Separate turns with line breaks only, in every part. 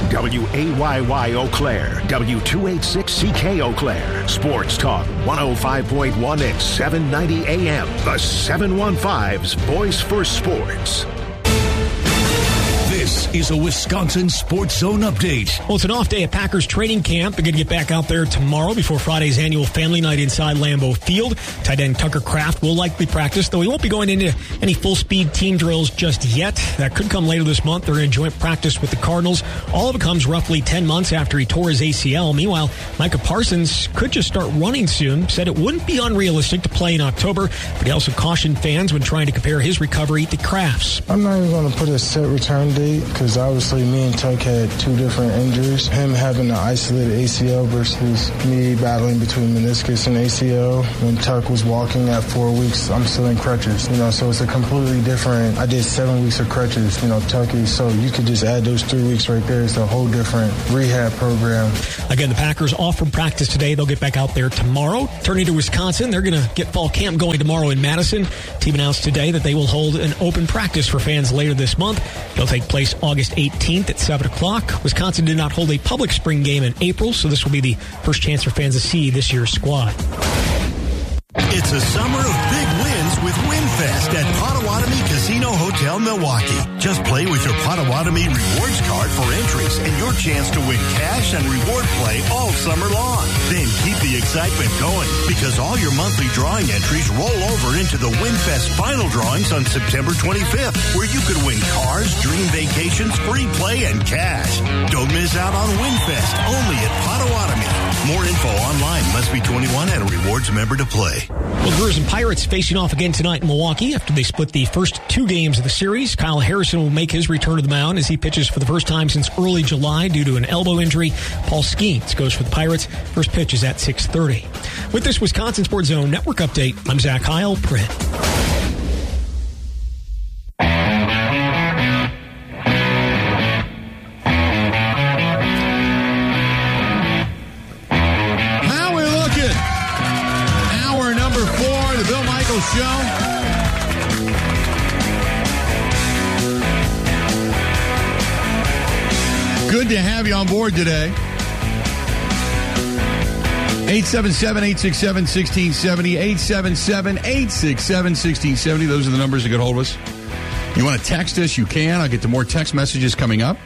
WAYY Eau Claire, W286CK Eau Claire, Sports Talk 105.1 and 790 AM. The 715's Voice for Sports.
This is a Wisconsin Sports Zone update.
Well, it's an off day at Packers training camp. They're going to get back out there tomorrow before Friday's annual family night inside Lambeau Field. Tight end Tucker Kraft will likely practice, though he won't be going into any full-speed team drills just yet. That could come later this month. They're in joint practice with the Cardinals. All of it comes roughly 10 months after he tore his ACL. Meanwhile, Micah Parsons could just start running soon. Said it wouldn't be unrealistic to play in October, but he also cautioned fans when trying to compare his recovery to Kraft's.
I'm not even going to put a set return date because obviously me and Tuck had two different injuries. Him having an isolated ACL versus me battling between meniscus and ACL. When Tuck was walking at 4 weeks, I'm still in crutches. So it's a completely different. I did 7 weeks of crutches, Tuck is. So you could just add those 3 weeks right there. It's a whole different rehab program.
Again, the Packers off from practice today. They'll get back out there tomorrow. Turning to Wisconsin, they're going to get fall camp going tomorrow in Madison. Team announced today that they will hold an open practice for fans later this month. It'll take place August 18th at 7 o'clock. Wisconsin did not hold a public spring game in April, so this will be the first chance for fans to see this year's squad.
It's a summer of big wins with WinFest at Potawatomi Casino Hotel, Milwaukee. Just play with your Potawatomi Rewards card for entries and your chance to win cash and reward play all summer long. Then keep the excitement going because all your monthly drawing entries roll over into the WinFest final drawings on September 25th, where you could win cars, dream vacations, free play, and cash. Don't miss out on WinFest, only at Potawatomi. More info online. Must be 21 and a rewards member to play.
Well, Brewers and Pirates facing off again tonight in Milwaukee after they split the first 2 games of the series. Kyle Harrison will make his return to the mound as he pitches for the first time since early July due to an elbow injury. Paul Skeens goes for the Pirates. First pitch is at 6:30. With this Wisconsin Sports Zone Network update, I'm Zach Heil, Print.
Show. Good to have you on board today. 877-867-1670, 877-867-1670. Those are the numbers to get hold of us. You want to text us, you can. I'll get to more text messages coming up.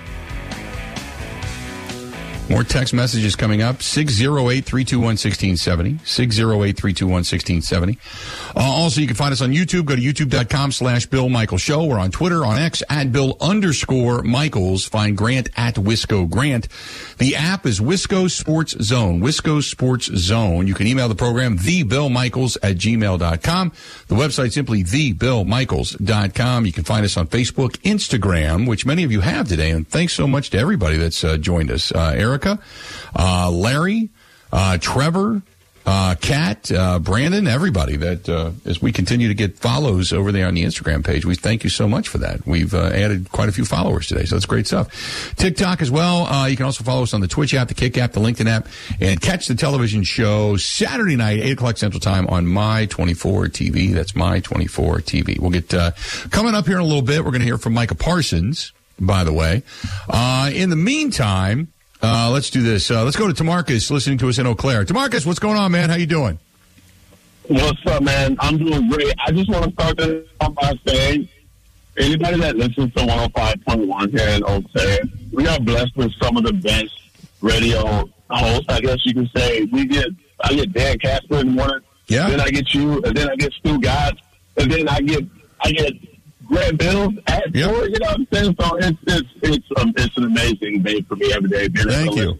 More text messages coming up. 608-321-1670. 608-321-1670. Also, you can find us on YouTube. Go to youtube.com/Bill Michaels Show. We're on Twitter, on X, @Bill_Michaels. Find Grant at Wisco Grant. The app is Wisco Sports Zone. Wisco Sports Zone. You can email the program, thebillmichaels@gmail.com. The website simply thebillmichaels.com. You can find us on Facebook, Instagram, which many of you have today. And thanks so much to everybody that's joined us. Erica, Larry, Trevor, Kat, Brandon, everybody that, as we continue to get follows over there on the Instagram page, we thank you so much for that. We've added quite a few followers today, so that's great stuff. TikTok as well. You can also follow us on the Twitch app, the Kick app, the LinkedIn app, and catch the television show Saturday night, 8 o'clock Central Time on My24 TV. That's My24 TV. We'll get coming up here in a little bit. We're going to hear from Micah Parsons, by the way. In the meantime, let's do this. Let's go to Tamarcus listening to us in Eau Claire. Tamarcus, what's going on, man? How you doing?
What's up, man? I'm doing great. I just want to start this off by saying, anybody that listens to 105.1 here in Eau Claire, we are blessed with some of the best radio hosts, I guess you can say. I get Dan Casper in the morning.
Yeah.
Then I get you, and then I get Stu Gotts, and then I get Grant Bills at 4, you know what I'm saying? So it's an amazing day for me every day.
Thank you.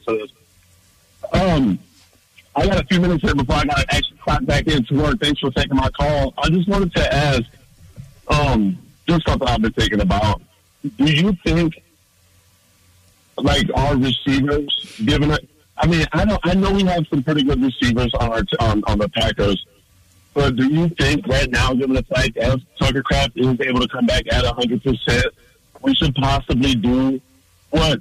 I got a few minutes here before I got to actually clock back into work. Thanks for taking my call. I just wanted to ask, just something I've been thinking about. Do you think, like, our receivers, given it? I mean, I know we have some pretty good receivers on the Packers. But do you think right now, given the fact that Tucker Kraft is able to come back at 100%, we should possibly do what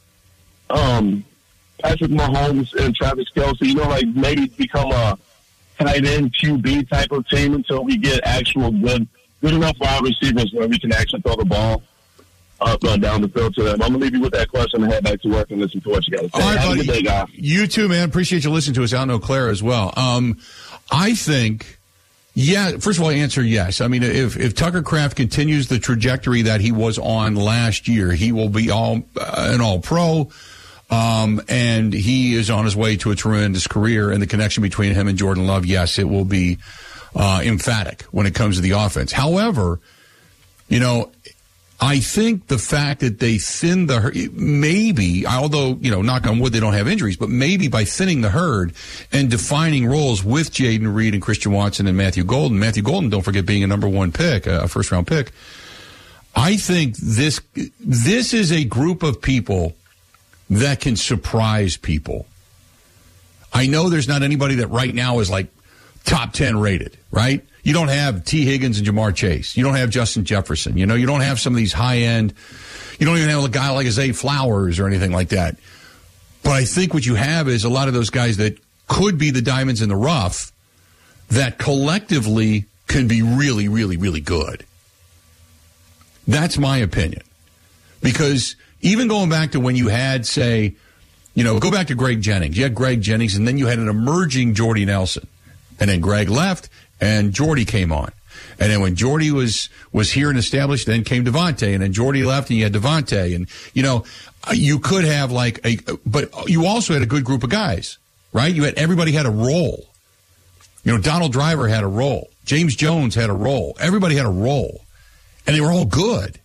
Patrick Mahomes and Travis Kelce, like maybe become a tight end QB type of team until we get actual good enough wide receivers where we can actually throw the ball? down the field to them. I'm going to leave you with that question and head back to work and listen to what you got to say.
All right,
Have
buddy.
a good day, guys.
You too, man. Appreciate you listening to us out in Eau Claire as well. I think, yeah, first of all, answer yes. I mean, if Tucker Kraft continues the trajectory that he was on last year, he will be an all-pro. And he is on his way to a tremendous career, and the connection between him and Jordan Love, yes, it will be emphatic when it comes to the offense. However, you know, I think the fact that they thinned the herd, maybe, although, you know, knock on wood, they don't have injuries, but maybe by thinning the herd and defining roles with Jaden Reed and Christian Watson and Matthew Golden, don't forget, being a number one pick, a first-round pick, I think this is a group of people that can surprise people. I know there's not anybody that right now is like top 10 rated, right? You don't have T. Higgins and Jamar Chase. You don't have Justin Jefferson. You know, you don't have some of these high-end, you don't even have a guy like Zay Flowers or anything like that. But I think what you have is a lot of those guys that could be the diamonds in the rough that collectively can be really, really, really good. That's my opinion. Because even going back to when you had, say, you know, go back to Greg Jennings. You had Greg Jennings, and then you had an emerging Jordy Nelson. And then Greg left, and Jordy came on. And then when Jordy was here and established, then came Devontae. And then Jordy left, and you had Devontae. And, you know, you could have but you also had a good group of guys, right? You had, everybody had a role. You know, Donald Driver had a role. James Jones had a role. Everybody had a role. And they were all good.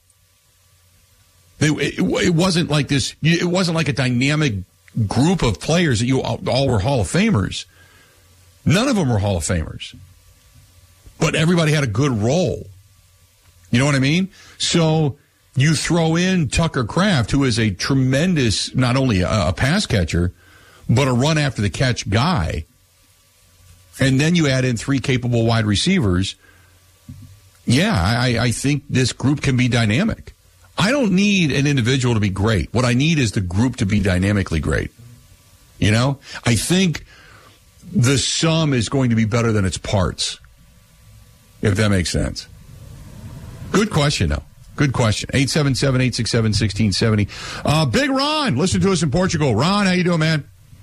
It wasn't like this. It wasn't like a dynamic group of players that you all were Hall of Famers. None of them were Hall of Famers. But everybody had a good role. You know what I mean? So you throw in Tucker Kraft, who is a tremendous, not only a pass catcher, but a run after the catch guy. And then you add in 3 capable wide receivers. Yeah, I think this group can be dynamic. I don't need an individual to be great. What I need is the group to be dynamically great. You know? I think the sum is going to be better than its parts, if that makes sense. Good question, though. Good question. 877-867-1670. Big Ron, listen to us in Portugal. Ron, how you doing, man?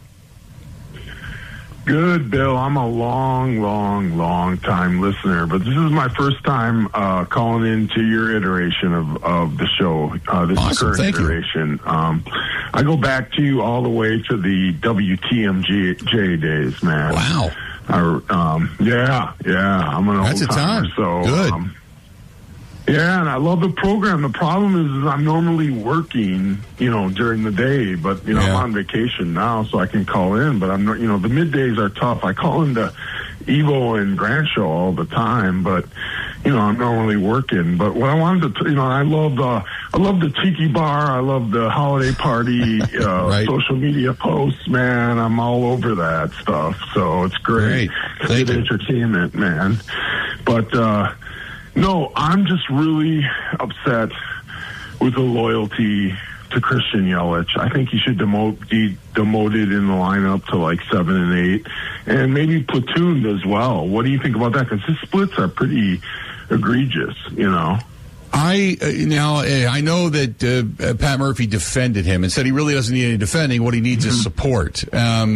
Good, Bill. I'm a long time listener, but this is my first time calling into your iteration of the show. This
awesome.
current iteration. I go back to you all the way to the WTMJ days, man.
Wow.
Yeah. I'm an
That's
old-timer,
a time.
so
good.
Yeah, and I love the program. The problem is I'm normally working, you know, during the day, but, you know, I'm on vacation now, so I can call in, but I'm not, you know, the middays are tough. I call into Evo and Grant Show all the time, but, you know, I'm normally working. But what I wanted to, you know, I love the Tiki Bar. I love the holiday party,
right.
Social media posts, man. I'm all over that stuff, so it's great. It's good entertainment, man. But, no, I'm just really upset with the loyalty to Christian Yelich. I think he should be demoted in the lineup to like 7 and 8, and maybe platooned as well. What do you think about that? Because his splits are pretty egregious, you know.
I know that Pat Murphy defended him and said he really doesn't need any defending. What he needs is support.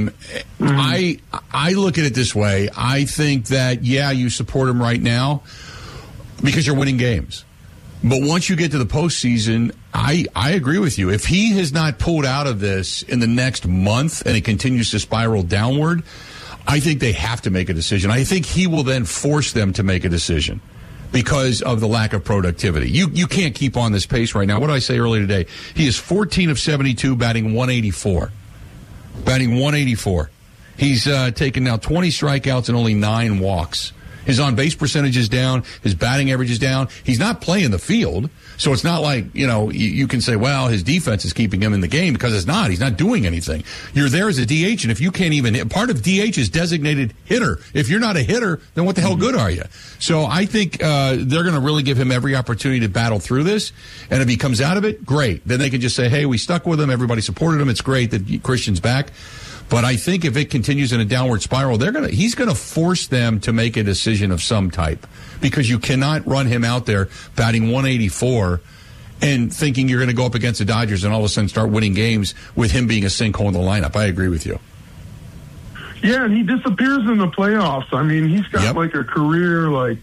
I look at it this way. I think that, yeah, you support him right now because you're winning games. But once you get to the postseason, I agree with you. If he has not pulled out of this in the next month and it continues to spiral downward, I think they have to make a decision. I think he will then force them to make a decision because of the lack of productivity. You can't keep on this pace right now. What did I say earlier today? He is 14 of 72, batting 184. Batting 184. He's taken now 20 strikeouts and only 9 walks. His on-base percentage is down. His batting average is down. He's not playing the field. So it's not like, you know, you can say, well, his defense is keeping him in the game, because it's not. He's not doing anything. You're there as a DH, and if you can't even hit, part of DH is designated hitter. If you're not a hitter, then what the hell good are you? So I think they're going to really give him every opportunity to battle through this. And if he comes out of it, great. Then they can just say, hey, we stuck with him. Everybody supported him. It's great that Christian's back. But I think if it continues in a downward spiral, he's going to force them to make a decision of some type, because you cannot run him out there batting 184 and thinking you're going to go up against the Dodgers and all of a sudden start winning games with him being a sinkhole in the lineup. I agree with you.
Yeah, and he disappears in the playoffs. I mean, he's got like a career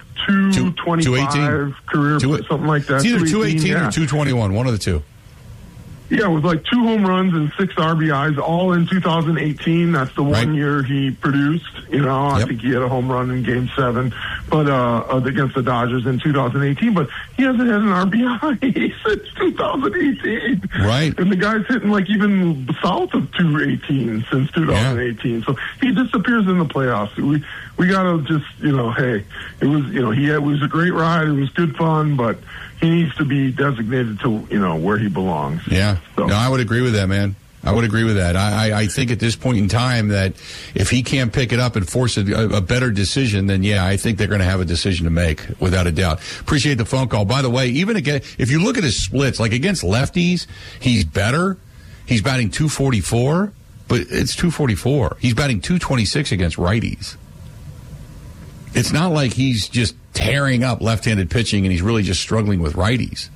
225 career, something like that.
It's either 218 or 221, one of the two.
Yeah, with 2 home runs and 6 RBIs, all in 2018. That's the one year he produced. I think he had a home run in Game 7, but against the Dodgers in 2018. But he hasn't had an RBI since 2018.
Right.
And the guy's hitting even south of 218 since 2018. Yeah. So he disappears in the playoffs. We gotta just hey, it was it was a great ride. It was good fun, but he needs to be designated to where he belongs.
Yeah,
so.
No, I would agree with that, man. I would agree with that. I think at this point in time that if he can't pick it up and force a better decision, then I think they're going to have a decision to make without a doubt. Appreciate the phone call. By the way, even again, if you look at his splits, like against lefties, he's better. He's batting .244, but it's .244. He's batting .226 against righties. It's not like he's just tearing up left-handed pitching and he's really just struggling with righties.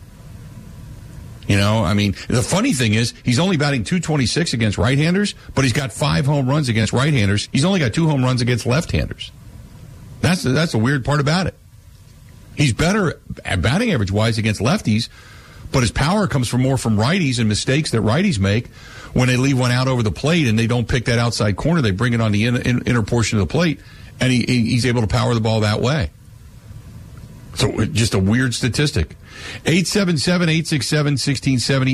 I mean, the funny thing is he's only batting .226 against right-handers, but he's got 5 home runs against right-handers. He's only got 2 home runs against left-handers. That's the weird part about it. He's better at batting average-wise against lefties, but his power comes more from righties and mistakes that righties make when they leave one out over the plate and they don't pick that outside corner. They bring it on the inner portion of the plate, and he's able to power the ball that way. So just a weird statistic. 877-867-1670,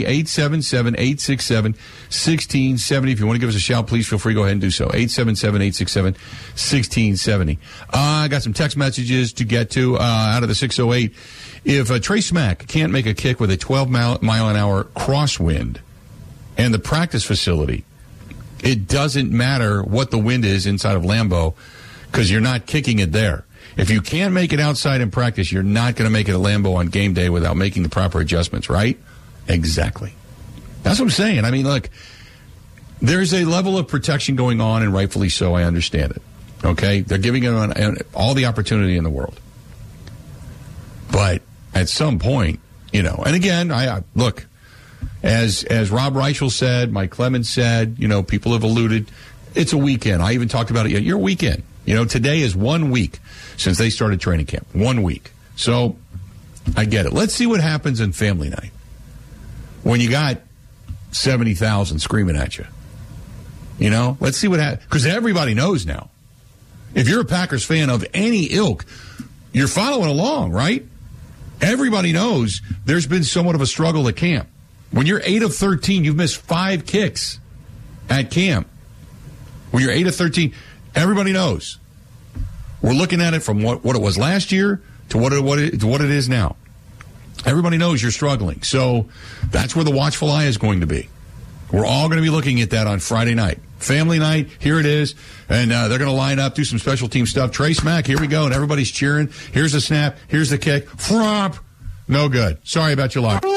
877-867-1670. If you want to give us a shout, please feel free to go ahead and do so. 877-867-1670. I got some text messages to get to out of the 608. If Trey Smack can't make a kick with a 12-mile-an-hour crosswind and the practice facility, it doesn't matter what the wind is inside of Lambeau because you're not kicking it there. If you can't make it outside in practice, you're not going to make it at Lambeau on game day without making the proper adjustments, right? Exactly. That's what I'm saying. I mean, look, there's a level of protection going on, and rightfully so. I understand it. Okay? They're giving him all the opportunity in the world. But at some point, and again, I look, as Rob Reichel said, Mike Clemens said, people have alluded, it's a weekend. I even talked about it. You're a weekend. Today is 1 week since they started training camp. 1 week. So, I get it. Let's see what happens in family night. When you got 70,000 screaming at you. Let's see what happens. Because everybody knows now. If you're a Packers fan of any ilk, you're following along, right? Everybody knows there's been somewhat of a struggle at camp. When you're 8 of 13, you've missed 5 kicks at camp. When you're 8 of 13, everybody knows. We're looking at it from what it was last year to what it is now. Everybody knows you're struggling. So that's where the watchful eye is going to be. We're all going to be looking at that on Friday night. Family night, here it is. And they're going to line up, do some special team stuff. Trey Smack, here we go. And everybody's cheering. Here's the snap. Here's the kick. Fromp. No good. Sorry about your luck.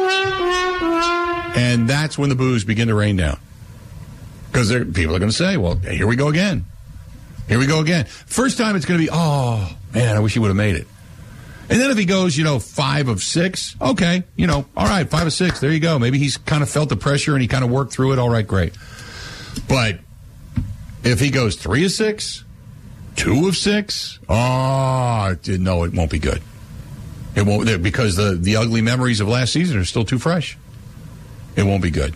And that's when the boos begin to rain down. Because people are going to say, well, here we go again. Here we go again. First time it's going to be, oh, man, I wish he would have made it. And then if he goes, 5 of 6, okay, all right, 5 of 6, there you go. Maybe he's kind of felt the pressure and he kind of worked through it. All right, great. But if he goes 3 of 6, 2 of 6, no, it won't be good. It won't, because the ugly memories of last season are still too fresh. It won't be good.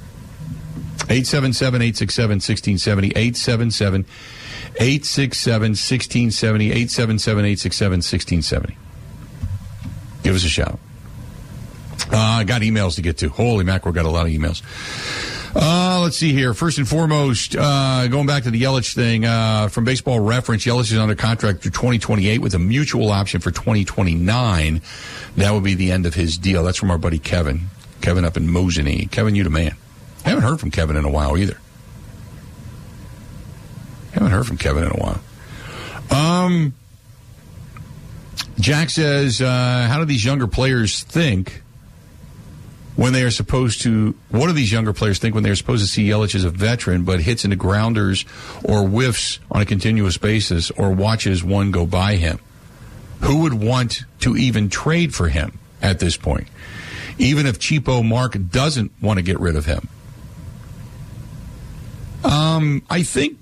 877-867-1670, 877-867-1670, 877-867-1670. Give us a shout. I got emails to get to. Holy mackerel, got a lot of emails. Let's see here. First and foremost, going back to the Yelich thing, from Baseball Reference, Yelich is under contract through 2028 with a mutual option for 2029. That would be the end of his deal. That's from our buddy Kevin. Kevin up in Mosinee. Kevin, you the man. I haven't heard from Kevin in a while either. Jack says, how do these younger players think when they are supposed to, what do these younger players think when they're supposed to see Yelich as a veteran, but hits into grounders or whiffs on a continuous basis or watches one go by him? Who would want to even trade for him at this point? even if cheapo Mark doesn't want to get rid of him. I think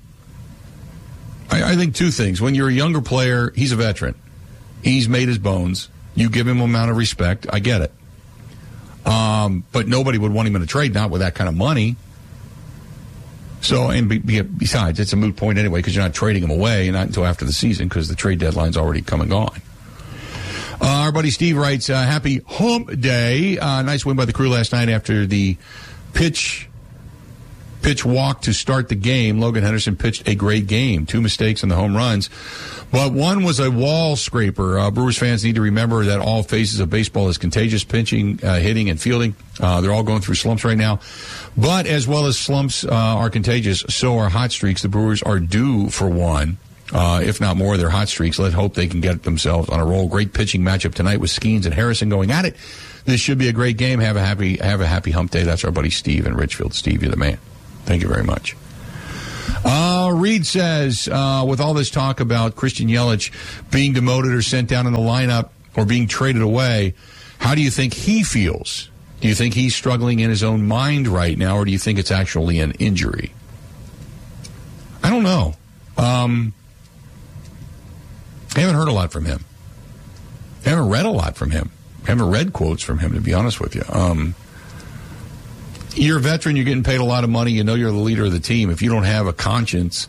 two things. When you're a younger player, he's a veteran. He's made his bones. You give him an amount of respect. I get it. But nobody would want him in a trade, not with that kind of money. So, and besides, it's a moot point anyway because you're not trading him away, not until after the season because the trade deadline's already come and gone. Our buddy Steve writes, happy hump day. Nice win by the Crew last night after the pitch walk to start the game. Logan Henderson pitched a great game. 2 mistakes in the home runs, but one was a wall scraper. Brewers fans need to remember that all phases of baseball is contagious: pitching, hitting, and fielding. They're all going through slumps right now. But as well as slumps are contagious, so are hot streaks. The Brewers are due for one. If not more, they're hot streaks. Let's hope they can get themselves on a roll. Great pitching matchup tonight with Skeens and Harrison going at it. This should be a great game. Have a happy hump day. That's our buddy Steve in Richfield. Steve, you're the man. Thank you very much. Reed says, with all this talk about Christian Yelich being demoted or sent down in the lineup or being traded away, how do you think he feels? Do you think he's struggling in his own mind right now, or do you think it's actually an injury? I don't know. I haven't heard a lot from him. I haven't read a lot from him. I haven't read quotes from him, to be honest with you. You're a veteran. You're getting paid a lot of money. You know you're the leader of the team. If you don't have a conscience,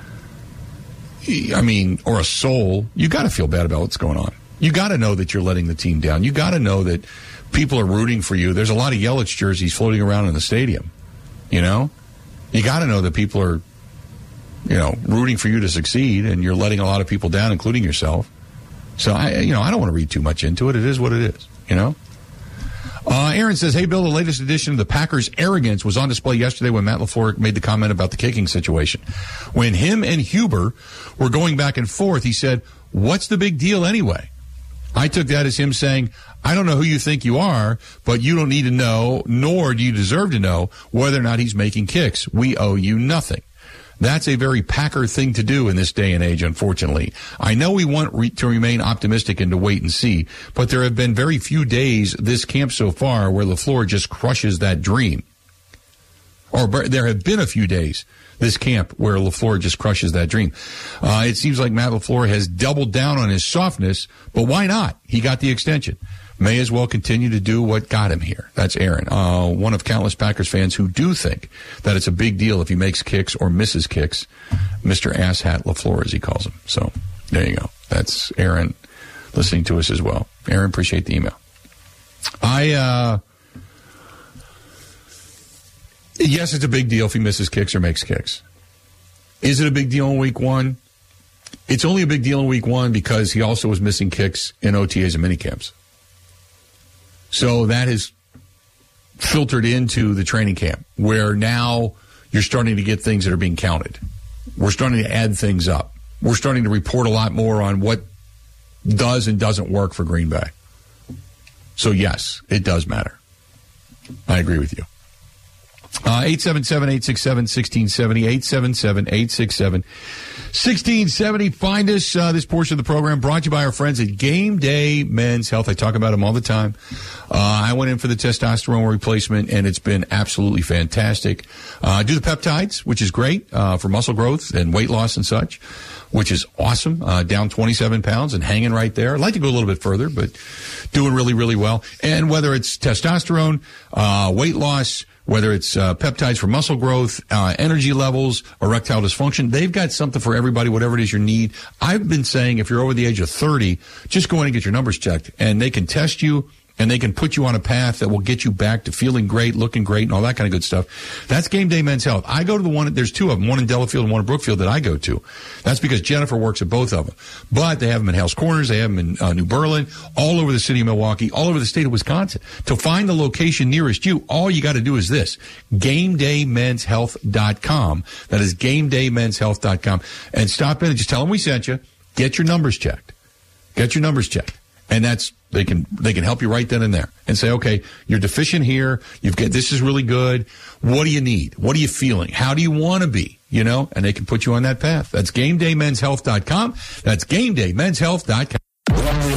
or a soul, you got to feel bad about what's going on. You got to know that you're letting the team down. You got to know that people are rooting for you. There's a lot of Yelich jerseys floating around in the stadium. You know? You got to know that people are, rooting for you to succeed, and you're letting a lot of people down, including yourself. So, I don't want to read too much into it. It is what it is, Aaron says, hey, Bill, the latest edition of the Packers' arrogance was on display yesterday when Matt LaFleur made the comment about the kicking situation. When him and Huber were going back and forth, he said, what's the big deal anyway? I took that as him saying, I don't know who you think you are, but you don't need to know, nor do you deserve to know, whether or not he's making kicks. We owe you nothing. That's a very Packer thing to do in this day and age, unfortunately. I know we want to remain optimistic and to wait and see, but there have been very few days this camp so far where LaFleur just crushes that dream. Or there have been a few days this camp where LaFleur just crushes that dream. It seems like Matt LaFleur has doubled down on his softness, but why not? He got the extension. May as well continue to do what got him here. That's Aaron, one of countless Packers fans who do think that it's a big deal if he makes kicks or misses kicks. Mr. Asshat LaFleur, as he calls him. So there you go. That's Aaron listening to us as well. Aaron, appreciate the email. Yes, it's a big deal if he misses kicks or makes kicks. Is it a big deal in week one? It's only a big deal in week one because he also was missing kicks in OTAs and minicamps. So that has filtered into the training camp where now you're starting to get things that are being counted. We're starting to add things up. We're starting to report a lot more on what does and doesn't work for Green Bay. So, yes, it does matter. I agree with you. 877-867-1670, 877-867-1670. Find us. This portion of the program brought to you by our friends at Game Day Men's Health. I talk about them all the time. I went in for the testosterone replacement, and it's been absolutely fantastic. Do the peptides, which is great for muscle growth and weight loss and such, which is awesome. Down 27 pounds and hanging right there. I'd like to go a little bit further, but doing really, really well. And whether it's testosterone, weight loss, whether it's peptides for muscle growth, energy levels, erectile dysfunction, they've got something for everybody, whatever it is you need. I've been saying if you're over the age of 30, just go in and get your numbers checked, and they can test you, and they can put you on a path that will get you back to feeling great, looking great, and all that kind of good stuff. That's Game Day Men's Health. I go to the one, there's two of them, one in Delafield and one in Brookfield that I go to. That's because Jennifer works at both of them. But they have them in Hales Corners, they have them in New Berlin, all over the city of Milwaukee, all over the state of Wisconsin. To find the location nearest you, all you got to do is this, GameDayMen'sHealth.com. That is GameDayMen'sHealth.com. And stop in and just tell them we sent you. Get your numbers checked. Get your numbers checked. And that's, they can help you right then and there and say, okay, you're deficient here. This is really good. What do you need? What are you feeling? How do you want to be? And they can put you on that path. That's GameDayMen'sHealth.com. That's GameDayMen'sHealth.com.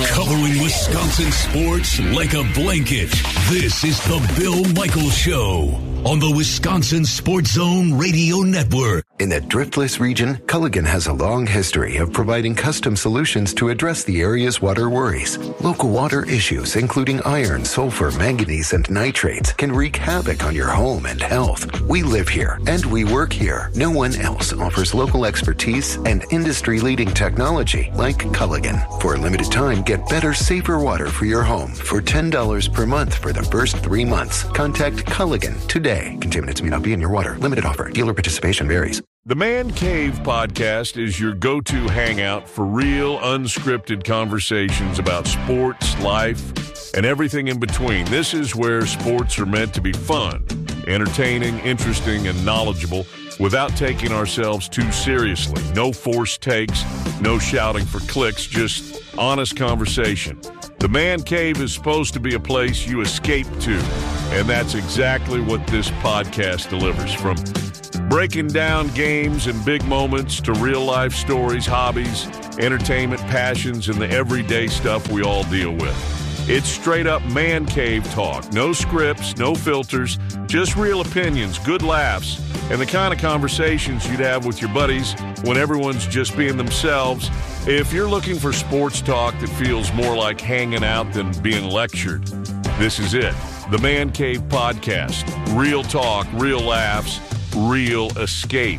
Covering Wisconsin sports like a blanket. This is the Bill Michaels Show on the Wisconsin Sports Zone Radio Network.
In the Driftless region, Culligan has a long history of providing custom solutions to address the area's water worries. Local water issues, including iron, sulfur, manganese, and nitrates, can wreak havoc on your home and health. We live here, and we work here. No one else offers local expertise and industry-leading technology like Culligan. For a limited time, get better, safer water for your home for $10 per month for the first 3 months. Contact Culligan today. Contaminants may not be in your water. Limited offer. Dealer participation varies.
The Man Cave podcast is your go-to hangout for real, unscripted conversations about sports, life, and everything in between. This is where sports are meant to be fun, entertaining, interesting, and knowledgeable without taking ourselves too seriously. No forced takes, no shouting for clicks, just honest conversation. The Man Cave is supposed to be a place you escape to, and that's exactly what this podcast delivers. From breaking down games and big moments to real-life stories, hobbies, entertainment, passions, and the everyday stuff we all deal with. It's straight-up Man Cave talk. No scripts, no filters, just real opinions, good laughs, and the kind of conversations you'd have with your buddies when everyone's just being themselves. If you're looking for sports talk that feels more like hanging out than being lectured, this is it. The Man Cave Podcast. Real talk, real laughs, real escape.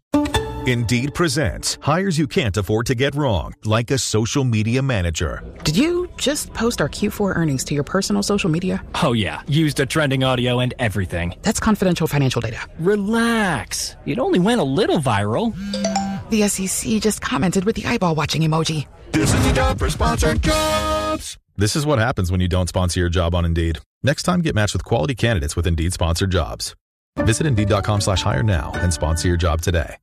Indeed presents hires you can't afford to get wrong, like a social media manager.
Did you just post our Q4 earnings to your personal social media?
Oh, yeah. Used the trending audio and everything.
That's confidential financial data.
Relax. It only went a little viral.
The SEC just commented with the eyeball-watching emoji.
This is the job for sponsored jobs. This is what happens when you don't sponsor your job on Indeed. Next time, get matched with quality candidates with Indeed sponsored jobs. Visit Indeed.com/hire now and sponsor your job today.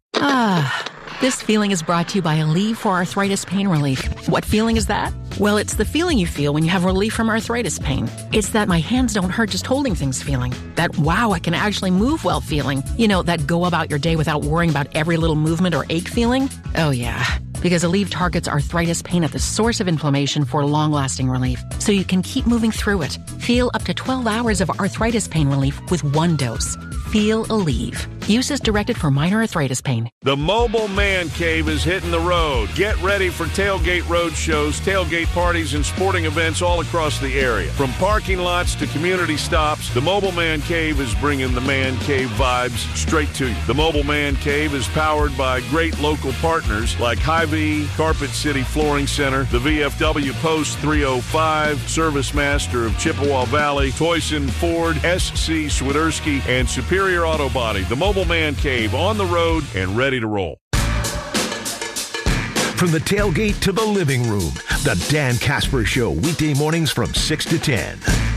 This feeling is brought to you by Aleve for arthritis pain relief. What feeling is that? Well, it's the feeling you feel when you have relief from arthritis pain. It's that my hands don't hurt just holding things feeling. That wow, I can actually move well feeling. You know, that go about your day without worrying about every little movement or ache feeling. Oh yeah, because Aleve targets arthritis pain at the source of inflammation for long-lasting relief, so you can keep moving through it. Feel up to 12 hours of arthritis pain relief with one dose. Feel Aleve. Use is directed for minor arthritis pain.
The Mobile Man Cave is hitting the road. Get ready for tailgate road shows, tailgate parties, and sporting events all across the area. From parking lots to community stops, the Mobile Man Cave is bringing the Man Cave vibes straight to you. The Mobile Man Cave is powered by great local partners like Hy-Vee, Carpet City Flooring Center, the VFW Post 305, Service Master of Chippewa Valley, Toyson Ford, SC Swiderski, and Superior Auto Body. The Mobile Man Cave on the road and ready to roll.
From the tailgate to the living room, the Dan Casper Show, weekday mornings from 6 to 10.